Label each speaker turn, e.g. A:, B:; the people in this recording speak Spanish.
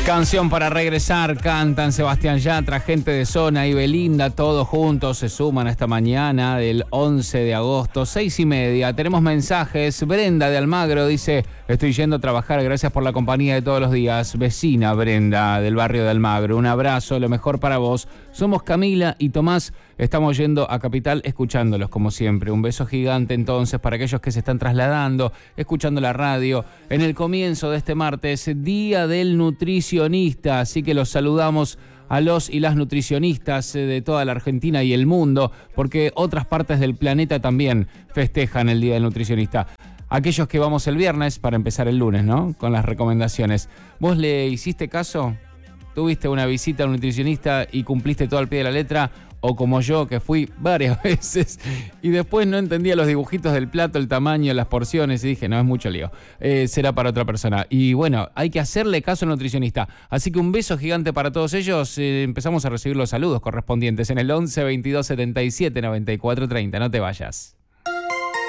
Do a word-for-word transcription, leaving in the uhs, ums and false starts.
A: Canción para regresar, cantan Sebastián Yatra, Gente de Zona y Belinda, todos juntos se suman a esta mañana del once de agosto, seis y media. Tenemos mensajes. Brenda de Almagro dice: estoy yendo a trabajar, gracias por la compañía de todos los días. Vecina Brenda del barrio de Almagro, un abrazo, lo mejor para vos. Somos Camila y Tomás, estamos yendo a Capital escuchándolos como siempre. Un beso gigante entonces para aquellos que se están trasladando, escuchando la radio en el comienzo de este martes, Día del Nutricionista. Así que los saludamos a los y las nutricionistas de toda la Argentina y el mundo, porque otras partes del planeta también festejan el Día del Nutricionista. Aquellos que vamos el viernes para empezar el lunes, ¿no? Con las recomendaciones. ¿Vos le hiciste caso? ¿Tuviste una visita a un nutricionista y cumpliste todo al pie de la letra? O como yo, que fui varias veces y después no entendía los dibujitos del plato, el tamaño, las porciones, y dije, no, es mucho lío, eh, será para otra persona. Y bueno, hay que hacerle caso al nutricionista. Así que un beso gigante para todos ellos. Eh, empezamos a recibir los saludos correspondientes en el once, veintidós, setenta y siete, noventa y cuatro, treinta. No te vayas.